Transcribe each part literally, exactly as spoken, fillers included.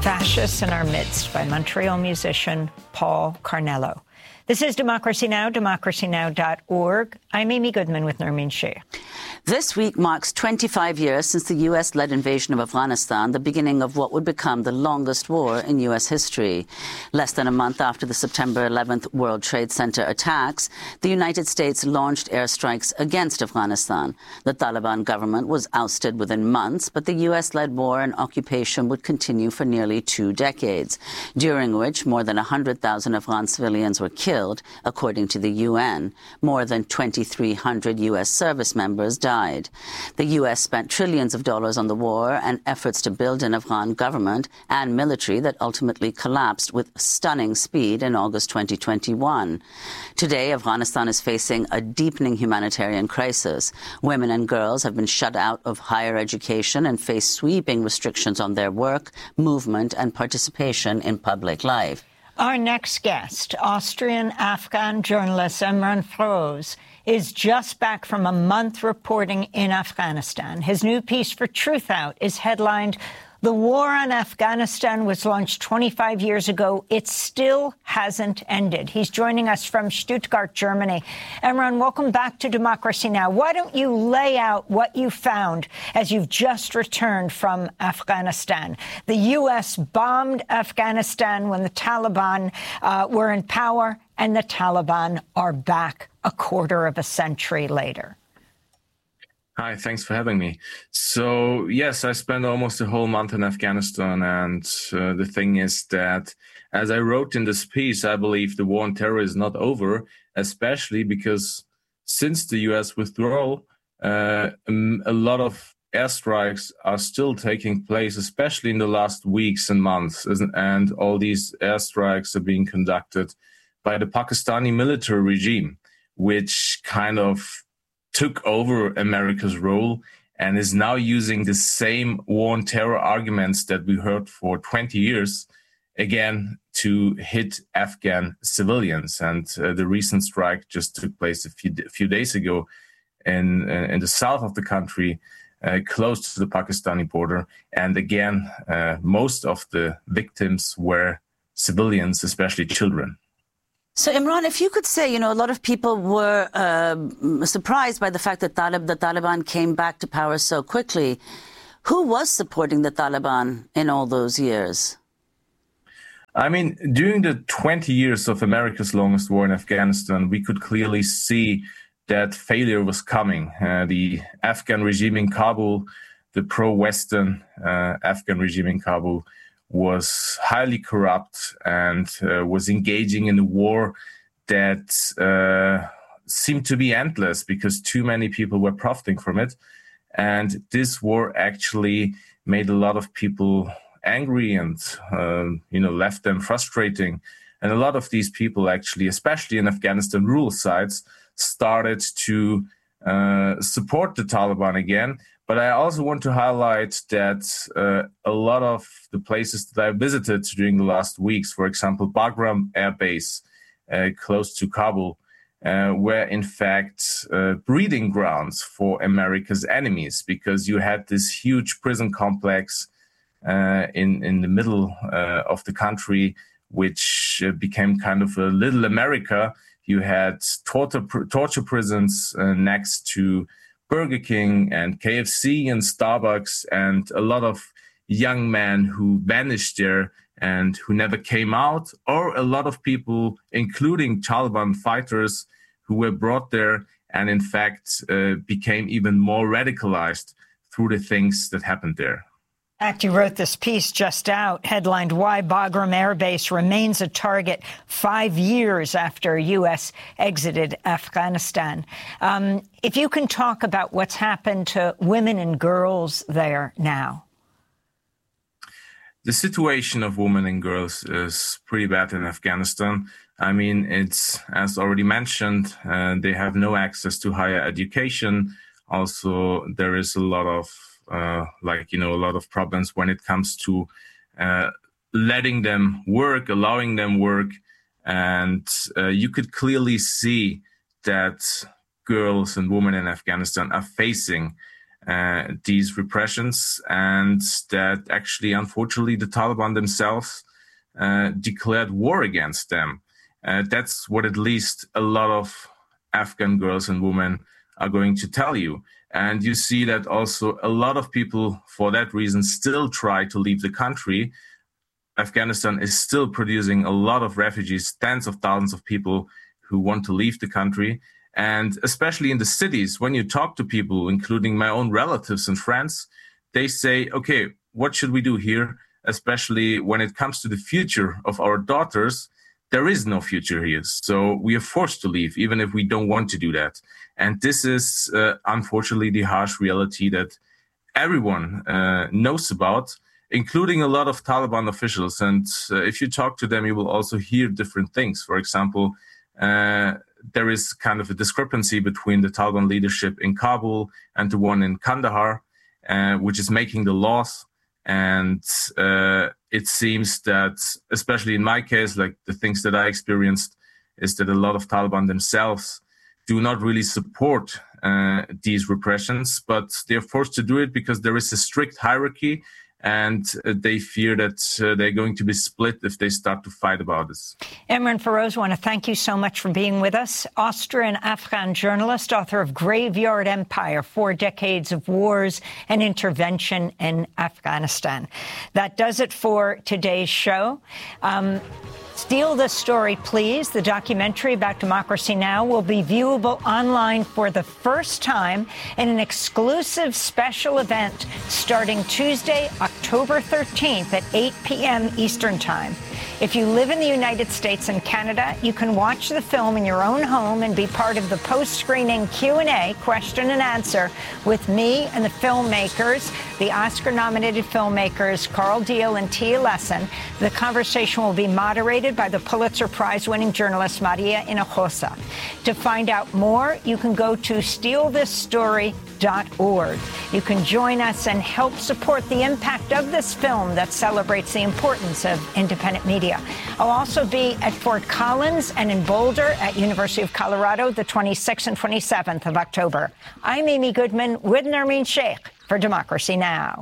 Fascists in Our Midst by Montreal musician Paul Carnello. This is Democracy Now!, democracy now dot org. I'm Amy Goodman with Nermeen Shea. This week marks twenty-five years since the U S-led invasion of Afghanistan, the beginning of what would become the longest war in U S history. Less than a month after the September eleventh World Trade Center attacks, the United States launched airstrikes against Afghanistan. The Taliban government was ousted within months, but the U S-led war and occupation would continue for nearly two decades, during which more than one hundred thousand Afghan civilians were killed, according to the U N. More than twenty-three hundred U S service members died. The U S spent trillions of dollars on the war and efforts to build an Afghan government and military that ultimately collapsed with stunning speed in August twenty twenty-one. Today, Afghanistan is facing a deepening humanitarian crisis. Women and girls have been shut out of higher education and face sweeping restrictions on their work, movement, and participation in public life. Our next guest, Austrian-Afghan journalist Imran Feroz, is just back from a month reporting in Afghanistan. His new piece for Truthout is headlined, "The War on Afghanistan was launched twenty-five years ago. It still hasn't ended." He's joining us from Stuttgart, Germany. Imran, welcome back to Democracy Now! Why don't you lay out what you found as you've just returned from Afghanistan? The U S bombed Afghanistan when the Taliban uh, were in power, and the Taliban are back a quarter of a century later. Hi, thanks for having me. So, yes, I spent almost a whole month in Afghanistan, and uh, the thing is that, as I wrote in this piece, I believe the war on terror is not over, especially because since the U S withdrawal, uh, a lot of airstrikes are still taking place, especially in the last weeks and months, and all these airstrikes are being conducted by the Pakistani military regime, which kind of took over America's role and is now using the same war on terror arguments that we heard for twenty years, again, to hit Afghan civilians. And uh, the recent strike just took place a few, a few days ago in, uh, in the south of the country, uh, close to the Pakistani border. And again, uh, most of the victims were civilians, especially children. So, Imran, if you could say, you know, a lot of people were uh, surprised by the fact that Talib, the Taliban came back to power so quickly. Who was supporting the Taliban in all those years? I mean, during the twenty years of America's longest war in Afghanistan, we could clearly see that failure was coming. Uh, the Afghan regime in Kabul, the pro-Western uh, Afghan regime in Kabul, was highly corrupt and uh, was engaging in a war that uh, seemed to be endless because too many people were profiting from it. And this war actually made a lot of people angry and, uh, you know, left them frustrating. And a lot of these people actually, especially in Afghanistan rural sites, started to uh, support the Taliban again. But I also want to highlight that uh, a lot of the places that I visited during the last weeks, for example, Bagram Air Base, uh, close to Kabul, uh, were in fact uh, breeding grounds for America's enemies, because you had this huge prison complex uh, in, in the middle uh, of the country, which uh, became kind of a little America. You had torture, torture prisons uh, next to Burger King and K F C and Starbucks, and a lot of young men who vanished there and who never came out, or a lot of people, including Taliban fighters, who were brought there and in fact uh, became even more radicalized through the things that happened there. In fact, you wrote this piece just out, headlined "Why Bagram Air Base Remains a Target Five Years After U S Exited Afghanistan." Um, if you can talk about what's happened to women and girls there now. The situation of women and girls is pretty bad in Afghanistan. I mean, it's, as already mentioned, uh, they have no access to higher education. Also, there is a lot of Uh, like, you know, a lot of problems when it comes to uh, letting them work, allowing them work. And uh, you could clearly see that girls and women in Afghanistan are facing uh, these repressions, and that actually, unfortunately, the Taliban themselves uh, declared war against them. Uh, that's what at least a lot of Afghan girls and women are going to tell you. And you see that also a lot of people, for that reason, still try to leave the country. Afghanistan is still producing a lot of refugees, tens of thousands of people who want to leave the country. And especially in the cities, when you talk to people, including my own relatives and friends, they say, okay, what should we do here? Especially when it comes to the future of our daughters, there is no future here. So we are forced to leave, even if we don't want to do that. And this is, uh, unfortunately, the harsh reality that everyone uh, knows about, including a lot of Taliban officials. And uh, if you talk to them, you will also hear different things. For example, uh, there is kind of a discrepancy between the Taliban leadership in Kabul and the one in Kandahar, uh, which is making the laws. And uh, it seems that, especially in my case, like the things that I experienced, is that a lot of Taliban themselves do not really support uh, these repressions, but they're forced to do it because there is a strict hierarchy, and uh, they fear that uh, they're going to be split if they start to fight about this. Imran Feroz, I want to thank you so much for being with us. Austrian-Afghan journalist, author of Graveyard Empire, Four Decades of Wars and Intervention in Afghanistan. That does it for today's show. Um, Steal This Story, Please, the documentary about Democracy Now! Will be viewable online for the first time in an exclusive special event starting Tuesday, October thirteenth at eight p.m. Eastern Time. If you live in the United States and Canada, you can watch the film in your own home and be part of the post-screening Q and A, question and answer, with me and the filmmakers, the Oscar-nominated filmmakers Carl Deal and Tia Lesson. The conversation will be moderated by the Pulitzer Prize-winning journalist Maria Hinojosa. To find out more, you can go to steal this story dot org. You can join us and help support the impact of this film that celebrates the importance of independent media. I'll also be at Fort Collins and in Boulder at University of Colorado the twenty-sixth and twenty-seventh of October. I'm Amy Goodman with Nermeen Sheikh for Democracy Now!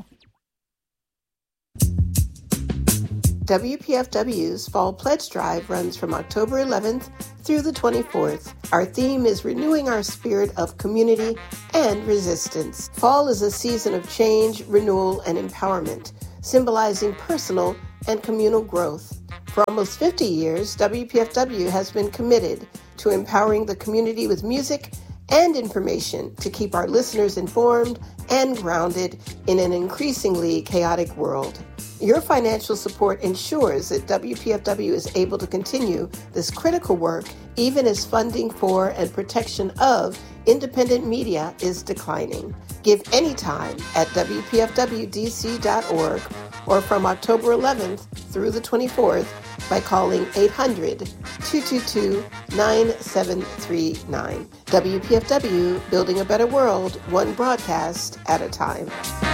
W P F W's Fall Pledge Drive runs from October eleventh through the twenty-fourth. Our theme is renewing our spirit of community and resistance. Fall is a season of change, renewal, and empowerment, symbolizing personal and communal growth. For almost fifty years, W P F W has been committed to empowering the community with music and information to keep our listeners informed and grounded in an increasingly chaotic world. Your financial support ensures that W P F W is able to continue this critical work even as funding for and protection of independent media is declining. Give anytime at W P F W D C dot org or from October eleventh through the twenty-fourth by calling eight hundred, two two two, nine seven three nine. W P F W, building a better world, one broadcast at a time.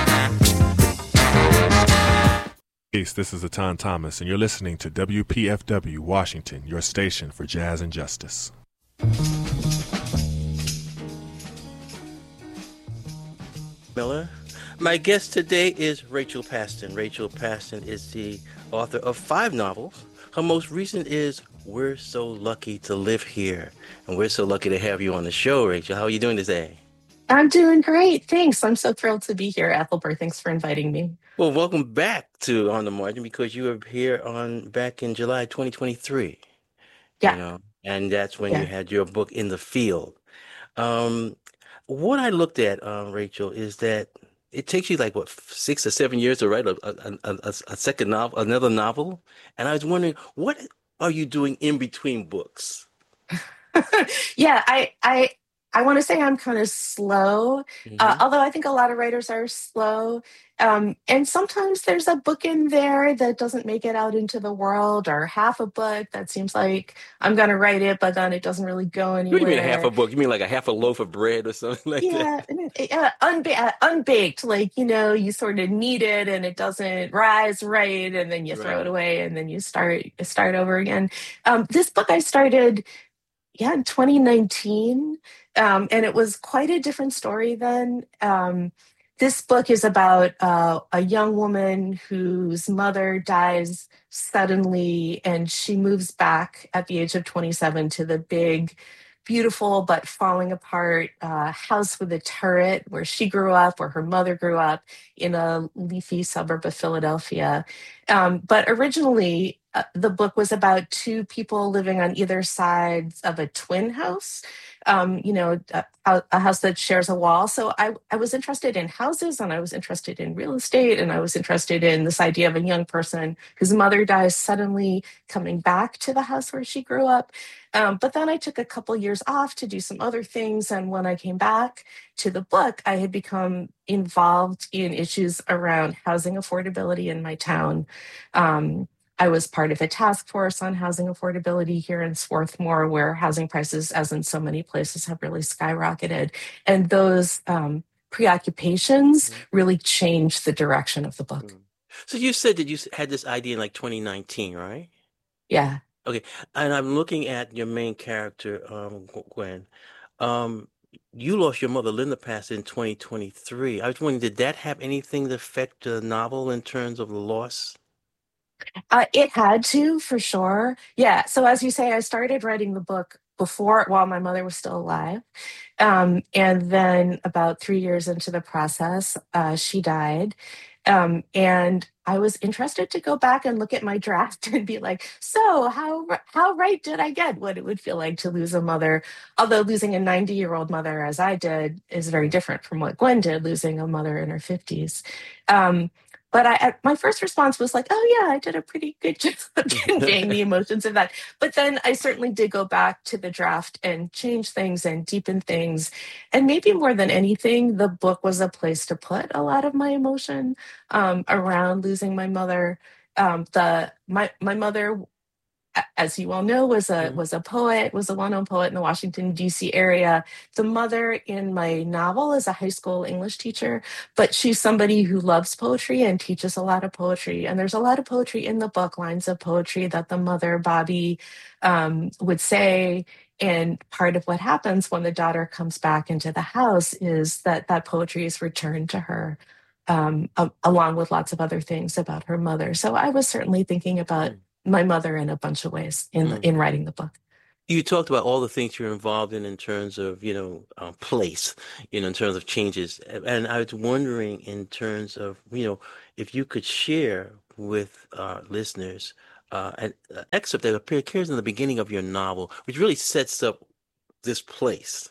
Peace, this is Atan Thomas, and you're listening to W P F W Washington, your station for jazz and justice. Miller. My guest today is Rachel Paston. Rachel Paston is the author of five novels. Her most recent is We're So Lucky to Live Here. And we're so lucky to have you on the show, Rachel. How are you doing today? I'm doing great. Thanks. I'm so thrilled to be here, Ethelbert. Thanks for inviting me. Well, welcome back to On the Margin, because you were here on back in July twenty twenty-three. Yeah. You know, and that's when yeah. you had your book In the Field. Um, what I looked at, uh, Rachel, is that it takes you like, what, six or seven years to write a, a, a, a second novel, another novel. And I was wondering, what are you doing in between books? yeah, I, I, I want to say I'm kind of slow, Mm-hmm. uh, although I think a lot of writers are slow. Um, and sometimes there's a book in there that doesn't make it out into the world, or half a book that seems like I'm going to write it, but then it doesn't really go anywhere. What do you mean a half a book? You mean like a half a loaf of bread or something like yeah, that? Yeah, unba- uh, unbaked, like, you know, you sort of knead it and it doesn't rise right, and then you throw Right. it away, and then you start start over again. Um, this book I started, yeah, in twenty nineteen, um, and it was quite a different story then. Um, this book is about uh, a young woman whose mother dies suddenly, and she moves back at the age of twenty-seven to the big, beautiful but falling apart uh, house with a turret where she grew up, where her mother grew up, in a leafy suburb of Philadelphia. Um, but originally, uh, the book was about two people living on either sides of a twin house. Um, you know, a, a house that shares a wall. So I, I was interested in houses, and I was interested in real estate, and I was interested in this idea of a young person whose mother dies suddenly coming back to the house where she grew up. Um, but then I took a couple years off to do some other things. And when I came back to the book, I had become involved in issues around housing affordability in my town. Um, I was part of a task force on housing affordability here in Swarthmore, where housing prices, as in so many places, have really skyrocketed. And those um, preoccupations Mm-hmm. really changed the direction of the book. Mm. So you said that you s- had this idea in like twenty nineteen, right? Yeah. Okay. And I'm looking at your main character, um, Gw- Gwen. Um, you lost your mother, Linda passed in twenty twenty-three. I was wondering, did that have anything to affect the novel in terms of the loss? Uh, it had to, for sure. Yeah. So as you say, I started writing the book before, while my mother was still alive. Um, and then about three years into the process, uh, she died. Um, and I was interested to go back and look at my draft and be like, so how how right did I get what it would feel like to lose a mother? Although losing a ninety-year-old mother, as I did, is very different from what Gwen did, losing a mother in her fifties. Um, but I, I- my first response was like, oh yeah, I did a pretty good job conveying the emotions of that. But then I certainly did go back to the draft and change things and deepen things. And maybe more than anything, the book was a place to put a lot of my emotion um, around losing my mother. Um, the my my mother, a- as you all know, was a Mhm. was a poet, was a well-known poet in the Washington, D C area. The mother in my novel is a high school English teacher, but she's somebody who loves poetry and teaches a lot of poetry. And there's a lot of poetry in the book, lines of poetry that the mother, Bobby, um, would say. And part of what happens when the daughter comes back into the house is that that poetry is returned to her, um, a- along with lots of other things about her mother. So I was certainly thinking about my mother in a bunch of ways in Mm. in writing the book. You talked about all the things you're involved in in terms of, you know, um, place, you know, in terms of changes. A- And I was wondering in terms of, you know, if you could share with our listeners uh, an uh, excerpt that appears in the beginning of your novel, which really sets up this place.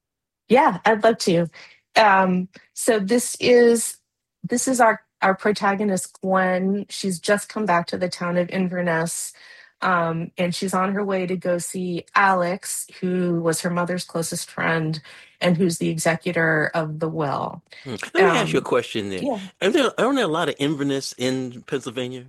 Yeah, I'd love to. Um, so this is this is our our protagonist Gwen. She's just come back to the town of Inverness, um, and she's on her way to go see Alex, who was her mother's closest friend, and who's the executor of the will. Hmm. Let me ask you a Um, question there. yeah, Are there, aren't there a lot of Inverness in Pennsylvania?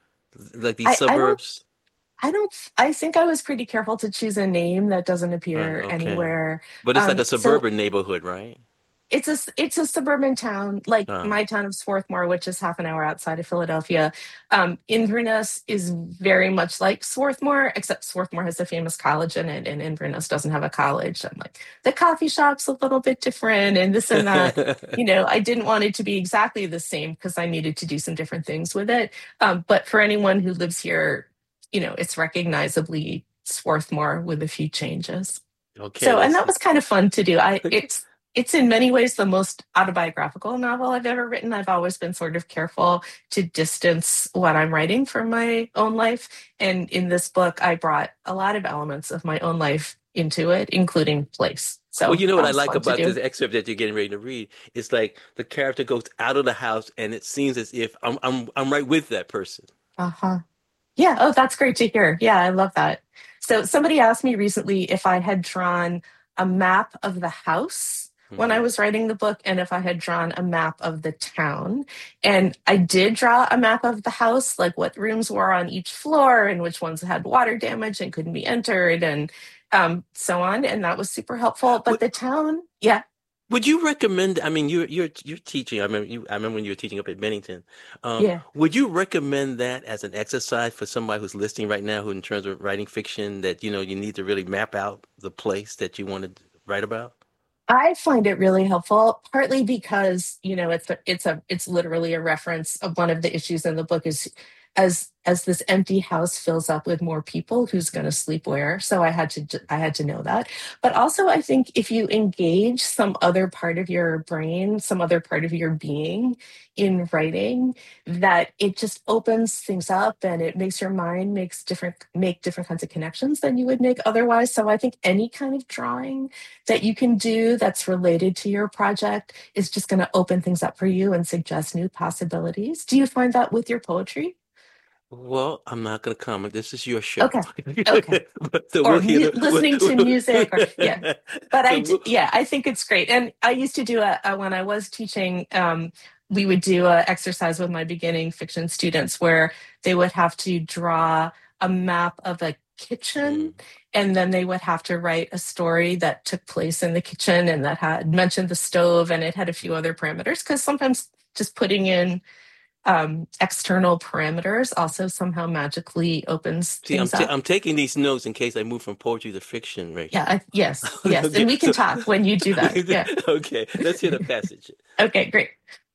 Like these I I don't suburbs? I don't I think I was pretty careful to choose a name that doesn't Uh, appear okay. anywhere. But it's like Um, a so suburban neighborhood, right? It's a s- it's a suburban town, like Uh, my town of Swarthmore, which is half an hour outside of Philadelphia. Um, Inverness is very much like Swarthmore, except Swarthmore has a famous college in it, and Inverness doesn't have a college. I'm like, the coffee shop's a little bit different, and this and that. You know, I didn't want it to be exactly the same because I needed to do some different things with it. Um, but for anyone who lives here, you know, it's recognizably Swarthmore with a few changes. okay, So, and that's that was kind of fun to do. I it's it's in many ways the most autobiographical novel I've ever written. I've always been sort of careful to distance what I'm writing from my own life. And in this book, I brought a lot of elements of my own life into it, including place. well, So you know what that I was like fun to about do. this excerpt that you're getting ready to read? It's like the character goes out of the house, and it seems as if I'm I'm I'm right with that person. Uh-huh. Yeah. Oh, that's great to hear. Yeah, I love that. So somebody asked me recently if I had drawn a map of the house when I Hmm. was writing the book and if I had drawn a map of the town. And I did draw a map of the house, like what rooms were on each floor and which ones had water damage and couldn't be entered and um, so on. And that was super helpful. But Would the town, yeah, would you recommend? I mean, you're you're you're teaching. I remember you. I remember when you were teaching up at Bennington. Um, yeah. would you recommend that as an exercise for somebody who's listening right now, who in terms of writing fiction, that you know you need to really map out the place that you want to write about? I find it really helpful, partly because, you know, it's a, it's a it's literally a reference of one of the issues in the book is as as this empty house fills up with more people, who's going to sleep where. So I had to j- I had to know that. But also, I think if you engage some other part of your brain, some other part of your being in writing, that it just opens things up and it makes your mind makes different make different kinds of connections than you would make otherwise. So I think any kind of drawing that you can do that's related to your project is just going to open things up for you and suggest new possibilities. Do you find that with your poetry? Well, I'm not going to comment. This is your show. Okay. Okay. But so Or we'll hear mu- the, listening to music or yeah. But so I d- we'll, yeah, I think it's great. And I used to do a, a when I was teaching um we would do a exercise with my beginning fiction students where they would have to draw a map of a kitchen, mm, and then they would have to write a story that took place in the kitchen and that had mentioned the stove, and it had a few other parameters, because sometimes just putting in um, external parameters also somehow magically opens see, I'm things ta- up. I'm taking these notes in case I move from poetry to fiction, Yeah, Rachel. I, yes, yes. Okay, And we can so talk when you do that. Yeah. okay, let's hear the passage. Okay, great.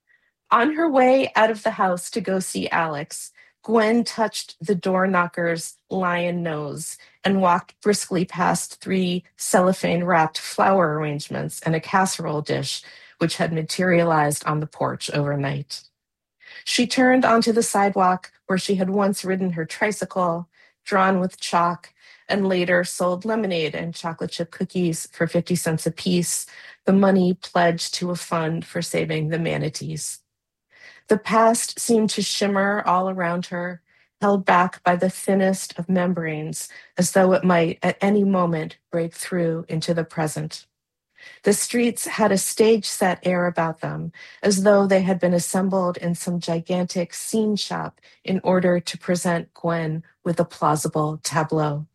On her way out of the house to go see Alex, Gwen touched the door knocker's lion nose and walked briskly past three cellophane wrapped flower arrangements and a casserole dish, which had materialized on the porch overnight. She turned onto the sidewalk where she had once ridden her tricycle, drawn with chalk, and later sold lemonade and chocolate chip cookies for fifty cents apiece, the money pledged to a fund for saving the manatees. The past seemed to shimmer all around her, held back by the thinnest of membranes, as though it might at any moment break through into the present. The streets had a stage-set air about them, as though they had been assembled in some gigantic scene shop in order to present Gwen with a plausible tableau.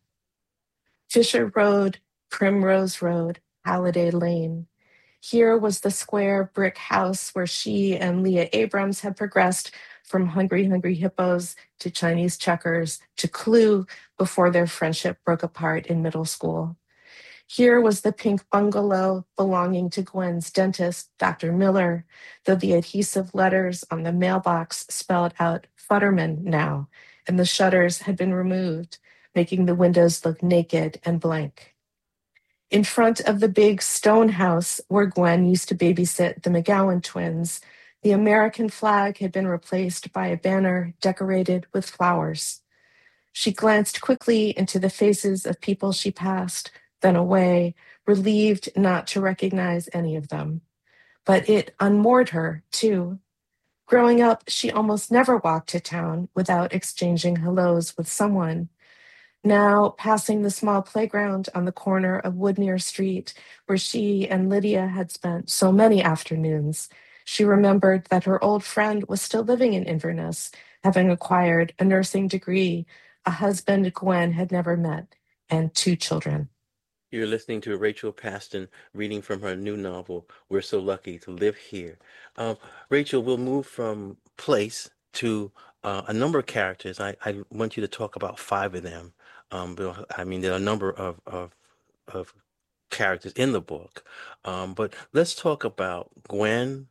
Fisher Road, Primrose Road, Halliday Lane. Here was the square brick house where she and Leah Abrams had progressed from Hungry Hungry Hippos to Chinese checkers to Clue before their friendship broke apart in middle school. Here was the pink bungalow belonging to Gwen's dentist, Doctor Miller, though the adhesive letters on the mailbox spelled out Futterman now, and the shutters had been removed, making the windows look naked and blank. In front of the big stone house where Gwen used to babysit the McGowan twins, the American flag had been replaced by a banner decorated with flowers. She glanced quickly into the faces of people she passed, then away, relieved not to recognize any of them. But it unmoored her, too. Growing up, she almost never walked to town without exchanging hellos with someone. Now, passing the small playground on the corner of Woodmere Street, where she and Lydia had spent so many afternoons, she remembered that her old friend was still living in Inverness, having acquired a nursing degree, a husband Gwen had never met, and two children. You're listening to Rachel Paston reading from her new novel, We're So Lucky to Live Here. Um, Rachel, we'll move from place to uh, a number of characters. I, I want you to talk about five of them. Um, but, I mean, there are a number of, of, of characters in the book. Um, but let's talk about Gwen,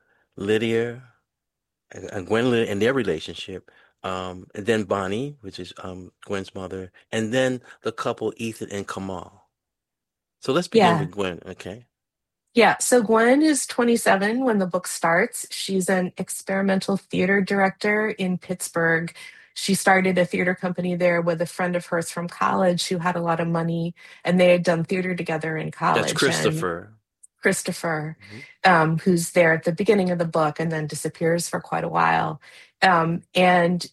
Lydia, and, and Gwen Lydia and their relationship. Um, and then Bonnie, which is um, Gwen's mother, and then the couple Ethan and Kamal. So let's begin Yeah. with Gwen, okay? Yeah, so Gwen is twenty-seven when the book starts. She's an experimental theater director in Pittsburgh. She started a theater company there with a friend of hers from college who had a lot of money, and they had done theater together in college. That's Christopher. And Christopher, Mhm. um, who's there at the beginning of the book and then disappears for quite a while. Um, and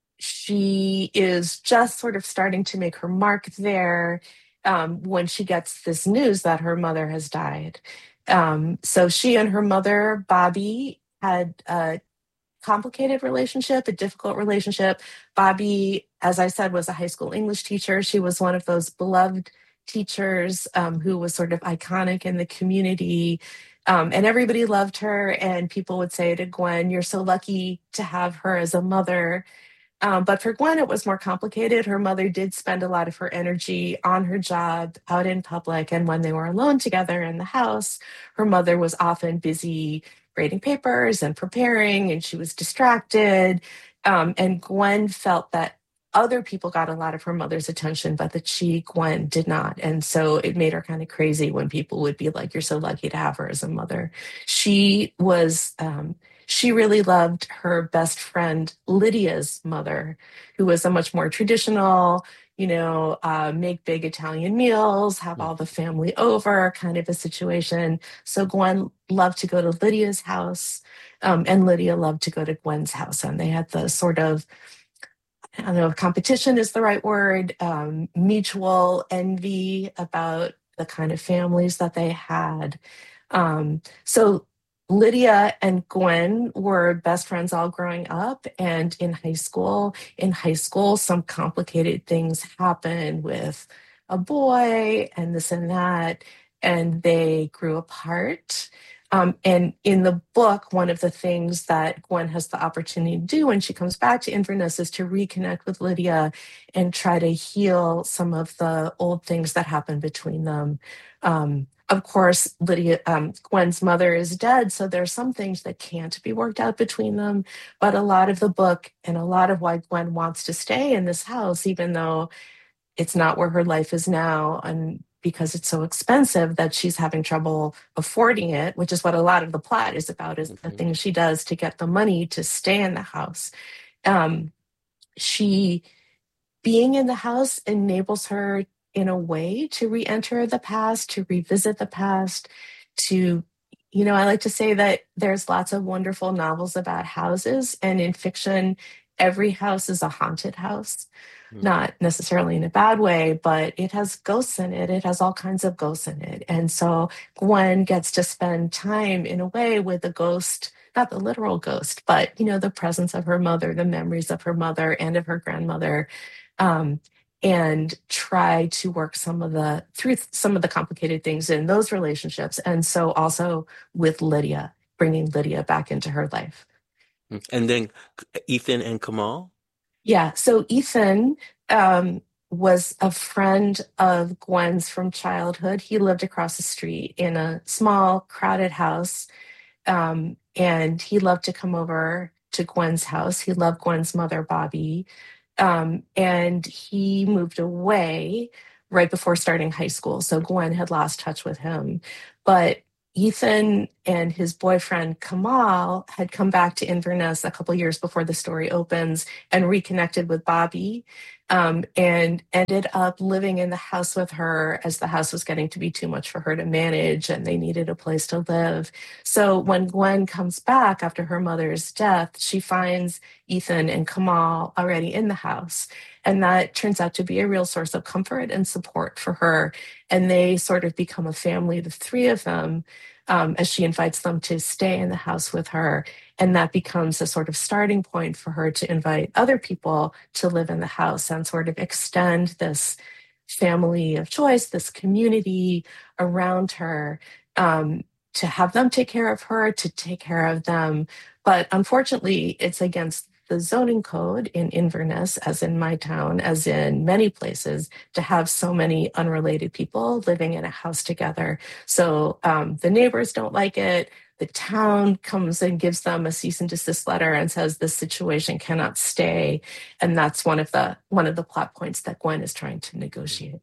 she is just sort of starting to make her mark there um, when she gets this news that her mother has died. Um, so she and her mother, Bobby, had a complicated relationship, a difficult relationship. Bobby, as I said, was a high school English teacher. She was one of those beloved teachers um, who was sort of iconic in the community. Um, and everybody loved her. And people would say to Gwen, "You're so lucky to have her as a mother." Um, but for Gwen, it was more complicated. Her mother did spend a lot of her energy on her job, out in public. And when they were alone together in the house, her mother was often busy grading papers and preparing, and she was distracted. Um, and Gwen felt that other people got a lot of her mother's attention, but that she, Gwen, did not. And so it made her kind of crazy when people would be like, "You're so lucky to have her as a mother." She was, um, she really loved her best friend, Lydia's mother, who was a much more traditional, you know, uh, make big Italian meals, have all the family over kind of a situation. So Gwen loved to go to Lydia's house, um, and Lydia loved to go to Gwen's house. And they had the sort of, I don't know if competition is the right word, um, mutual envy about the kind of families that they had. Um, so Lydia and Gwen were best friends all growing up, and in high school. In high school, some complicated things happened with a boy and this and that, and they grew apart. Um, and in the book, one of the things that Gwen has the opportunity to do when she comes back to Inverness is to reconnect with Lydia and try to heal some of the old things that happened between them. Um, of course, Lydia, um, Gwen's mother is dead, so there are some things that can't be worked out between them. But a lot of the book and a lot of why Gwen wants to stay in this house, even though it's not where her life is now, and because it's so expensive that she's having trouble affording it, which is what a lot of the plot is about, is the things she does to get the money to stay in the house. Um, she, being in the house enables her in a way to re-enter the past, to revisit the past, to, you know, I like to say that there's lots of wonderful novels about houses, and in fiction, every house is a haunted house. Not necessarily in a bad way, but it has ghosts in it. It has all kinds of ghosts in it. And so Gwen gets to spend time in a way with the ghost, not the literal ghost, but, you know, the presence of her mother, the memories of her mother and of her grandmother, um, and try to work some of the, through some of the complicated things in those relationships. And so also with Lydia, bringing Lydia back into her life. And then Ethan and Kamal? Yeah, so Ethan um, was a friend of Gwen's from childhood. He lived across the street in a small, crowded house, um, and he loved to come over to Gwen's house. He loved Gwen's mother, Bobby, um, and he moved away right before starting high school, so Gwen had lost touch with him. But Ethan and his boyfriend, Kamal, had come back to Inverness a couple years before the story opens and reconnected with Bobby, um, and ended up living in the house with her as the house was getting to be too much for her to manage and they needed a place to live. So when Gwen comes back after her mother's death, she finds Ethan and Kamal already in the house. And that turns out to be a real source of comfort and support for her. And they sort of become a family, the three of them, um, as she invites them to stay in the house with her. And that becomes a sort of starting point for her to invite other people to live in the house and sort of extend this family of choice, this community around her, um, to have them take care of her, to take care of them. But unfortunately, it's against the zoning code in Inverness, as in my town, as in many places, to have so many unrelated people living in a house together. So um, the neighbors don't like it. The town comes and gives them a cease and desist letter and says this situation cannot stay. And that's one of the one of the plot points that Gwen is trying to negotiate.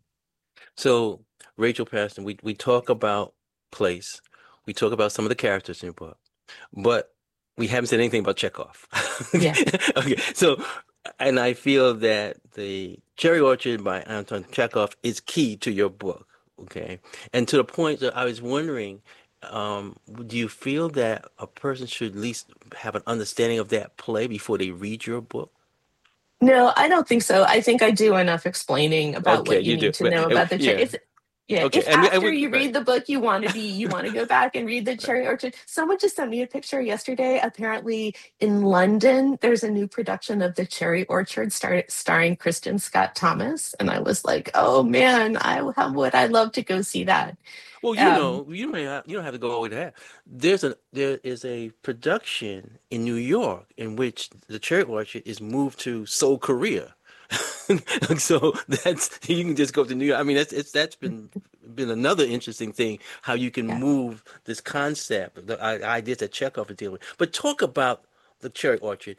So, Rachel Patterson, we, we talk about place. We talk about some of the characters in your book, but we haven't said anything about Chekhov. Yeah. Okay. So, and I feel that the Cherry Orchard by Anton Chekhov is key to your book. Okay. And to the point that I was wondering, um, do you feel that a person should at least have an understanding of that play before they read your book? No, I don't think so. I think I do enough explaining about Okay, what you, you need do. to But, know uh, about the yeah. Czech. It's, Yeah, Okay, if and we, and after we you right. read the book, you want to be, you want to go back and read the Cherry Orchard. Someone just sent me a picture yesterday. Apparently, in London, there's a new production of the Cherry Orchard star- starring Kristen Scott Thomas, and I was like, oh man, I how would I love to go see that. Well, you Um, know, you don't have, you don't have to go all the way to that. There's a there is a production in New York in which the Cherry Orchard is moved to Seoul, Korea. So that's you can just go to New York. I mean, that's it's that's been been another interesting thing how you can yeah, move this concept, the i- ideas that Chekhov is dealing with. But talk about the Cherry Orchard,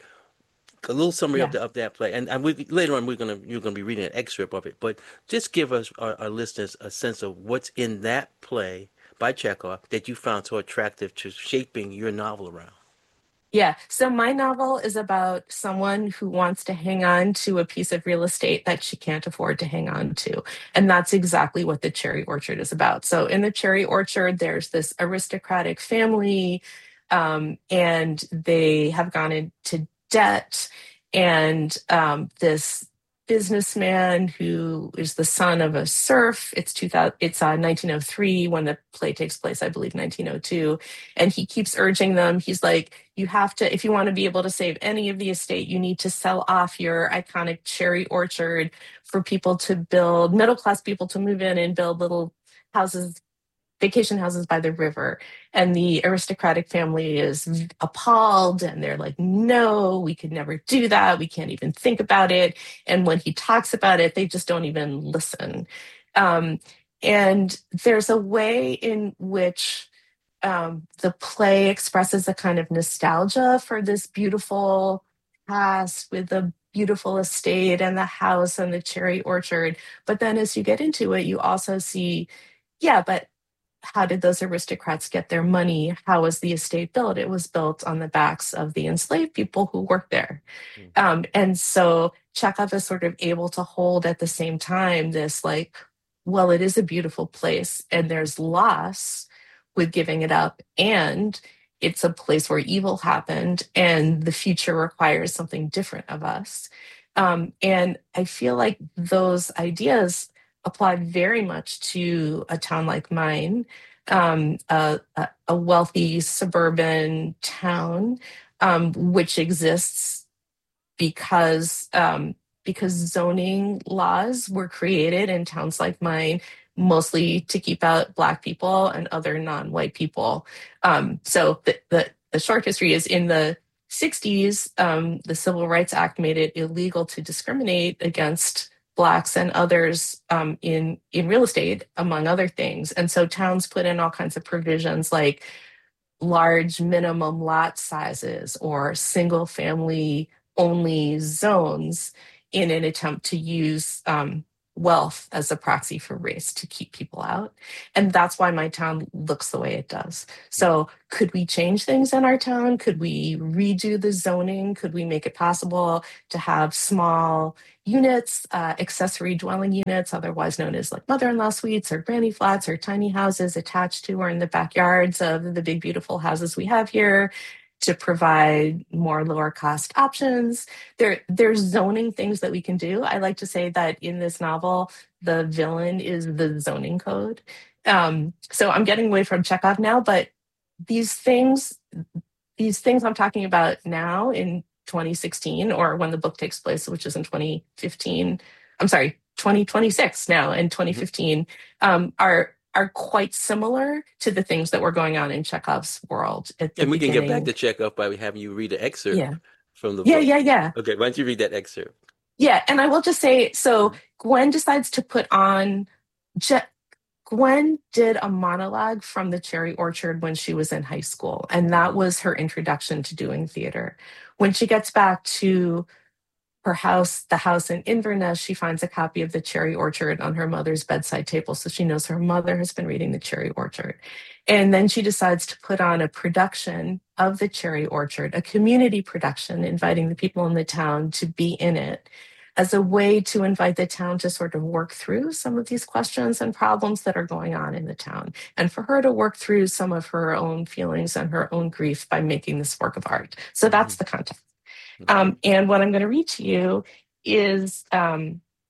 a little summary of yeah. the of that play, and and we, later on we're gonna you're gonna be reading an excerpt of it. But just give us our, our listeners a sense of what's in that play by Chekhov that you found so attractive to shaping your novel around. Yeah. So my novel is about someone who wants to hang on to a piece of real estate that she can't afford to hang on to. And that's exactly what the Cherry Orchard is about. So in the Cherry Orchard, there's this aristocratic family, um, and they have gone into debt. And um, this businessman who is the son of a serf, it's two thousand, it's uh, nineteen oh three when the play takes place, I believe nineteen oh two. And he keeps urging them. He's like, you have to, if you want to be able to save any of the estate, you need to sell off your iconic cherry orchard for people to build, middle class people to move in and build little houses, vacation houses by the river. And the aristocratic family is appalled and they're like, no, we could never do that. We can't even think about it. And when he talks about it, they just don't even listen. Um, and there's a way in which um, the play expresses a kind of nostalgia for this beautiful past with the beautiful estate and the house and the cherry orchard. But then as you get into it, you also see, yeah, but how did those aristocrats get their money? How was the estate built? It was built on the backs of the enslaved people who worked there. Mm-hmm. Um, and so Chekhov is sort of able to hold at the same time this like, well, it is a beautiful place and there's loss with giving it up. And it's a place where evil happened and the future requires something different of us. Um, and I feel like those ideas apply very much to a town like mine, um, a, a wealthy suburban town, um, which exists because um, because zoning laws were created in towns like mine, mostly to keep out Black people and other non-white people. Um, so the, the the short history is in the sixties, um, the Civil Rights Act made it illegal to discriminate against Blacks and others um, in, in real estate, among other things. And so towns put in all kinds of provisions like large minimum lot sizes or single family only zones in an attempt to use um, wealth as a proxy for race to keep people out. And that's why my town looks the way it does. So could we change things in our town? Could we redo the zoning? Could we make it possible to have small units, uh, accessory dwelling units, otherwise known as like mother-in-law suites or granny flats or tiny houses attached to or in the backyards of the big, beautiful houses we have here, to provide more lower cost options? There, there's zoning things that we can do. I like to say that in this novel, the villain is the zoning code. Um, so I'm getting away from Chekhov now, but these things, these things I'm talking about now in twenty sixteen, or when the book takes place, which is in twenty fifteen, I'm sorry, twenty twenty-six now in twenty fifteen, um, are are quite similar to the things that were going on in Chekhov's world at the And we beginning. can get back to Chekhov by having you read an excerpt yeah. from the yeah, book. Yeah, yeah, yeah. Okay, why don't you read that excerpt? Yeah, and I will just say, so Gwen decides to put on, Je- Gwen did a monologue from the Cherry Orchard when she was in high school, and that was her introduction to doing theater. When she gets back to her house, the house in Inverness, she finds a copy of the Cherry Orchard on her mother's bedside table. So she knows her mother has been reading the Cherry Orchard. And then she decides to put on a production of the Cherry Orchard, a community production, inviting the people in the town to be in it as a way to invite the town to sort of work through some of these questions and problems that are going on in the town. And for her to work through some of her own feelings and her own grief by making this work of art. So that's mm-hmm. the context. Um, and what I'm going to read to you is um,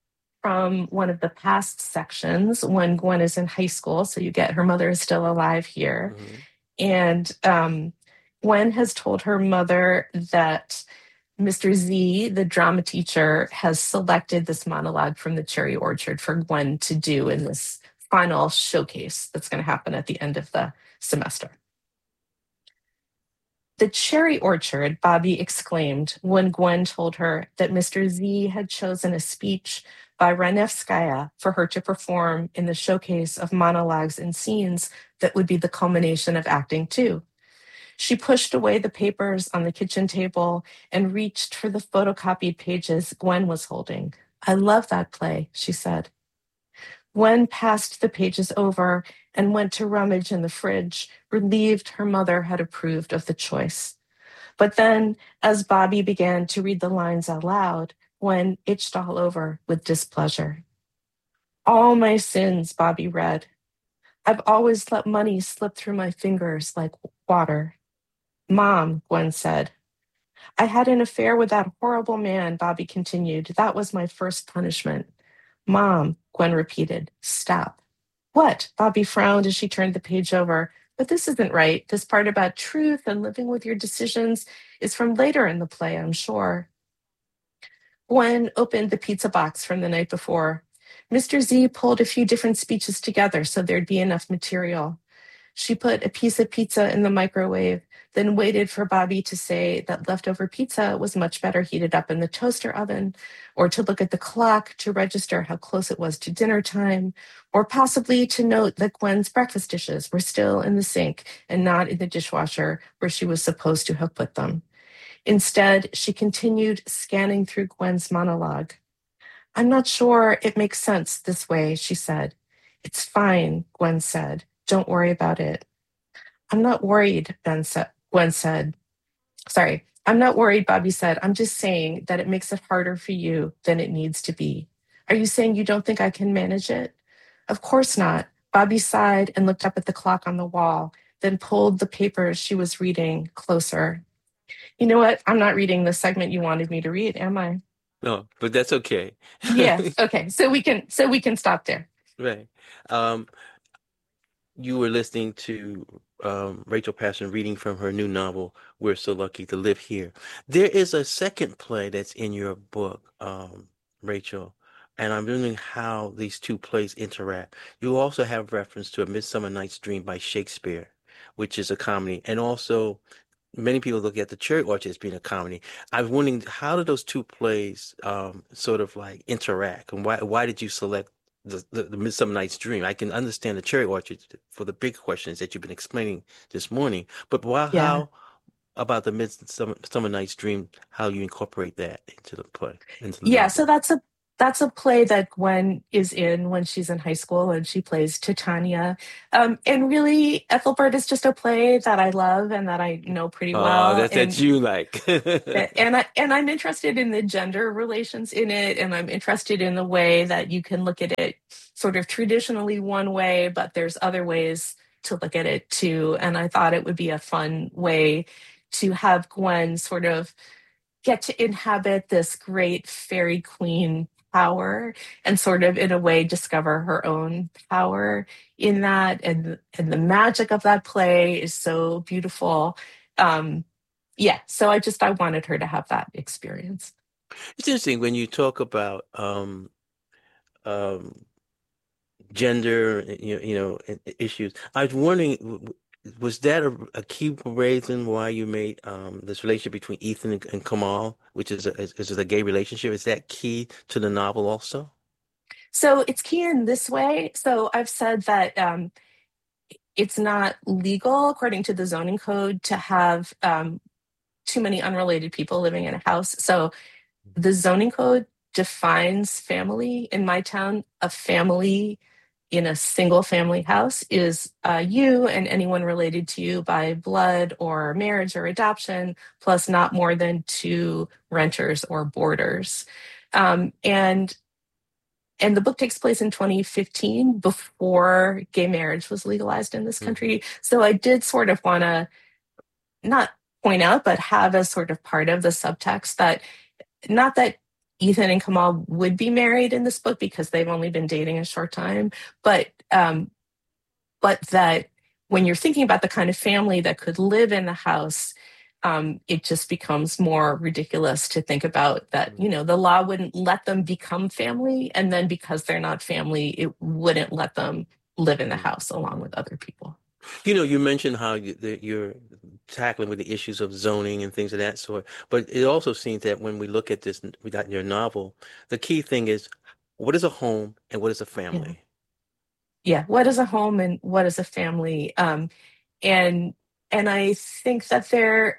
from one of the past sections when Gwen is in high school. So you get her mother is still alive here. Mm-hmm. And um, Gwen has told her mother that Mister Z, the drama teacher, has selected this monologue from the Cherry Orchard for Gwen to do in this final showcase that's going to happen at the end of the semester. The Cherry Orchard, Bobby exclaimed when Gwen told her that Mister Z had chosen a speech by Ranevskaya for her to perform in the showcase of monologues and scenes that would be the culmination of acting two. She pushed away the papers on the kitchen table and reached for the photocopied pages Gwen was holding. "I love that play," she said. Gwen passed the pages over and went to rummage in the fridge, relieved her mother had approved of the choice. But then, as Bobby began to read the lines out loud, Gwen itched all over with displeasure. "All my sins," Bobby read. "I've always let money slip through my fingers like water." "Mom," Gwen said. "I had an affair with that horrible man," Bobby continued. "That was my first punishment." "Mom," Gwen repeated. "Stop." "What?" Bobby frowned as she turned the page over. "But this isn't right. This part about truth and living with your decisions is from later in the play, I'm sure." Gwen opened the pizza box from the night before. Mister Z pulled a few different speeches together so there'd be enough material. She put a piece of pizza in the microwave, then waited for Bobby to say that leftover pizza was much better heated up in the toaster oven, or to look at the clock to register how close it was to dinner time, or possibly to note that Gwen's breakfast dishes were still in the sink and not in the dishwasher where she was supposed to have put them. Instead, she continued scanning through Gwen's monologue. "I'm not sure it makes sense this way," she said. "It's fine," Gwen said. "Don't worry about it." "I'm not worried," Ben said. Gwen said. Sorry, "I'm not worried," Bobby said. "I'm just saying that it makes it harder for you than it needs to be." "Are you saying you don't think I can manage it?" "Of course not." Bobby sighed and looked up at the clock on the wall, then pulled the papers she was reading closer. "You know what? I'm not reading the segment you wanted me to read, am I?" No, but that's okay. Yes. Okay. So we can so we can stop there. Right. Um, you were listening to um, Rachel Passon reading from her new novel, We're So Lucky to Live Here. There is a second play that's in your book, um, Rachel, and I'm wondering how these two plays interact. You also have reference to A Midsummer Night's Dream by Shakespeare, which is a comedy, and also many people look at The Cherry Orchard as being a comedy. I was wondering, how do those two plays um, sort of like interact, and why why did you select the, the, the Midsummer Night's Dream? I can understand The Cherry Orchard for the big questions that you've been explaining this morning, but why, Yeah. how about the Midsummer Summer Night's Dream, how you incorporate that into the play? Into the Yeah, novel? so that's a that's a play that Gwen is in when she's in high school, and she plays Titania. Um, and really, Ethelbert is just a play that I love and that I know pretty well. Oh, that's and, that you like. and I and I'm interested in the gender relations in it, and I'm interested in the way that you can look at it sort of traditionally one way, but there's other ways to look at it too. And I thought it would be a fun way to have Gwen sort of get to inhabit this great fairy queen power and sort of in a way discover her own power in that, and and the magic of that play is so beautiful. Um yeah, so I just I wanted her to have that experience. It's interesting when you talk about um um gender, you, you know, issues. I was wondering, was that a, a key reason why you made um, this relationship between Ethan and, and Kamal, which is a, is, is a gay relationship? Is that key to the novel also? So it's key in this way. So I've said that um, it's not legal, according to the zoning code, to have um, too many unrelated people living in a house. So the zoning code defines family. In my town, a family in a single family house is uh, you and anyone related to you by blood or marriage or adoption, plus not more than two renters or boarders. Um, and and the book takes place in twenty fifteen, before gay marriage was legalized in this country. Mm-hmm. So I did sort of want to not point out, but have as sort of part of the subtext that not that Ethan and Kamal would be married in this book because they've only been dating a short time, but um, but that when you're thinking about the kind of family that could live in the house, um, it just becomes more ridiculous to think about that, you know, the law wouldn't let them become family, and then because they're not family, it wouldn't let them live in the house along with other people. You know, you mentioned how you, that you're tackling with the issues of zoning and things of that sort, but it also seems that when we look at this, we got in your novel, the key thing is what is a home and what is a family? Yeah, yeah. What is a home and what is a family? Um, and and I think that they're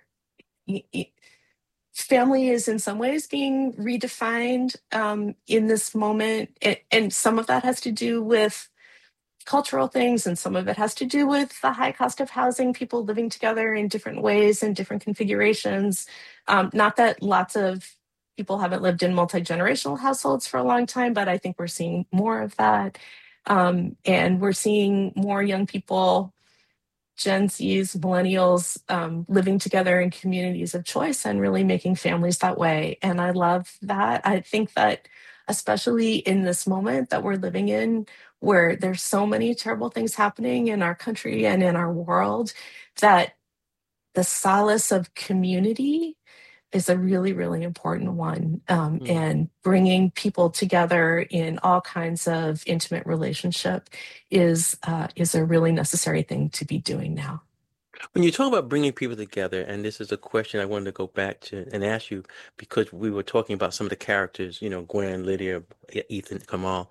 family is in some ways being redefined um, in this moment. And, and some of that has to do with cultural things, and some of it has to do with the high cost of housing, people living together in different ways and different configurations. Um, not that lots of people haven't lived in multi-generational households for a long time, but I think we're seeing more of that. Um, and we're seeing more young people, Gen Zs, millennials, um, living together in communities of choice and really making families that way. And I love that. I think that especially in this moment that we're living in, where there's so many terrible things happening in our country and in our world, that the solace of community is a really, really important one. Um, mm. And bringing people together in all kinds of intimate relationship is uh, is a really necessary thing to be doing now. When you talk about bringing people together, and this is a question I wanted to go back to and ask you, because we were talking about some of the characters, you know, Gwen, Lydia, Ethan, Kamal.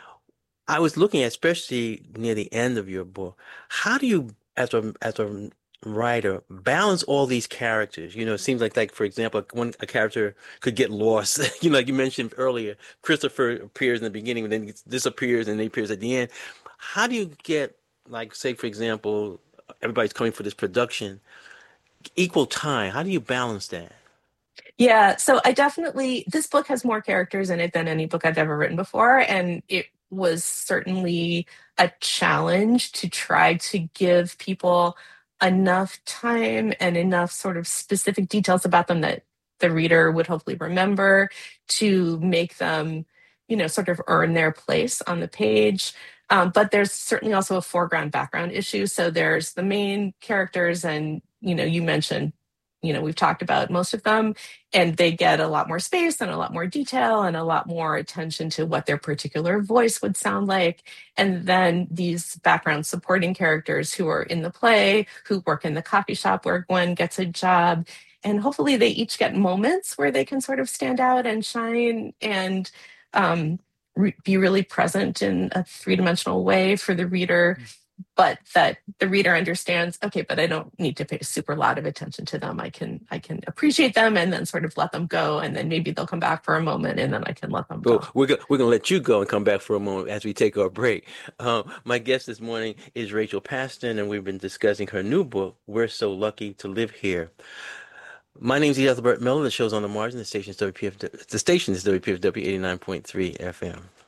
I was looking at, especially near the end of your book, how do you, as a as a writer, balance all these characters? You know, it seems like, like for example, one a character could get lost. You know, like you mentioned earlier, Christopher appears in the beginning and then he disappears and then he appears at the end. How do you get, like, say, for example, everybody's coming for this production, equal time? How do you balance that? Yeah, so I definitely, this book has more characters in it than any book I've ever written before. And it was certainly a challenge to try to give people enough time and enough sort of specific details about them that the reader would hopefully remember, to make them, you know, sort of earn their place on the page. Um, but there's certainly also a foreground background issue. So there's the main characters, and, you know, you mentioned, you know, we've talked about most of them, and they get a lot more space and a lot more detail and a lot more attention to what their particular voice would sound like. And then these background supporting characters who are in the play, who work in the coffee shop where Gwen gets a job, and hopefully they each get moments where they can sort of stand out and shine and um, re- be really present in a three-dimensional way for the reader. But that the reader understands, okay, but I don't need to pay a super lot of attention to them. I can I can appreciate them and then sort of let them go, and then maybe they'll come back for a moment, and then I can let them go. Well, we're gonna, we're gonna let you go and come back for a moment as we take our break. Um, my guest this morning is Rachel Paston, and we've been discussing her new book, We're So Lucky to Live Here. My name is Ethelbert Miller. The show's On the Margin. The station is W P F W. The station is W P F W eighty-nine point three F M.